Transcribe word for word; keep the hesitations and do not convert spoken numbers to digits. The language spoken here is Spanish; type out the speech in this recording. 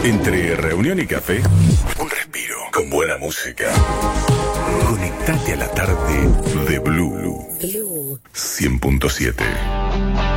Entre reunión y café, un respiro con buena música. Conectate a la tarde de Blue. Blue cien punto siete.